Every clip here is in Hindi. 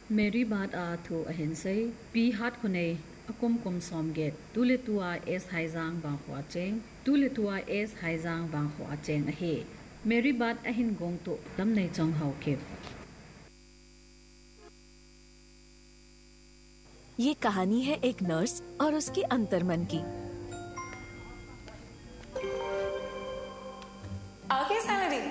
मेरी बात आ थो अहिंसै पी हाथ खुने अकुम कुम सोमगेट तुले तुआ एस हाइजांग बांखवा चेंग तुले तुआ एस हाइजांग बांखवा चेंग अहे मेरी बात अहिन गोंग तो तम नहीं चंग हाउके। ये कहानी है एक नर्स और उसके अंतर्मन की। आगे सैलरी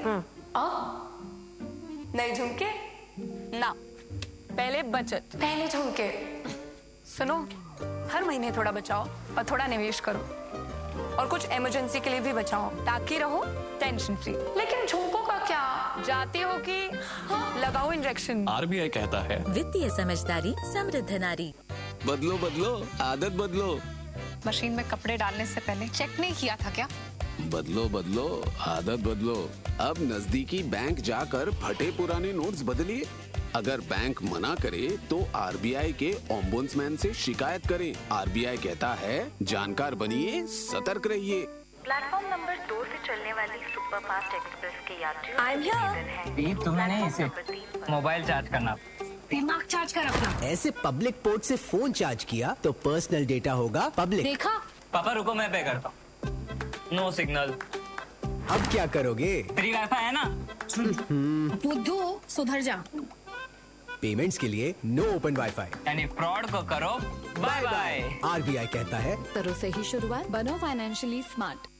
नहीं झुमके ना, पहले बचत, पहले झुमके। सुनो, हर महीने थोड़ा बचाओ और थोड़ा निवेश करो और कुछ इमरजेंसी के लिए भी बचाओ ताकि रहो टेंशन फ्री। लेकिन झुमकों का क्या? जाती हो कि लगाओ इंजेक्शन। आरबीआई कहता है वित्तीय समझदारी समृद्ध नारी। बदलो बदलो आदत बदलो। मशीन में कपड़े डालने से पहले चेक नहीं किया था क्या? बदलो बदलो आदत बदलो। अब नजदीकी बैंक जाकर फटे पुराने नोट्स बदलिए। अगर बैंक मना करे तो आरबीआई के ओम्बुड्समैन से शिकायत करें। आरबीआई कहता है जानकार बनिए, सतर्क रहिए। प्लेटफॉर्म नंबर 2 से चलने वाली सुपरफास्ट एक्सप्रेस के यात्रियों तुम्हें नहीं, इसे मोबाइल चार्ज करना, दिमाग चार्ज कर अपना। ऐसे पब्लिक पोर्ट से फोन चार्ज किया तो पर्सनल डेटा होगा पब्लिक। देखा? पापा रुको, मैं पे करता हूँ। No signal. अब क्या करोगे? फ्री वाईफाई है ना। बुद्धू सुधर जा। पेमेंट्स के लिए नो ओपन वाईफाई, यानी फ्रॉड को करो बाय बाय। आरबीआई कहता है करो सही शुरुआत, बनो फाइनेंशियली स्मार्ट।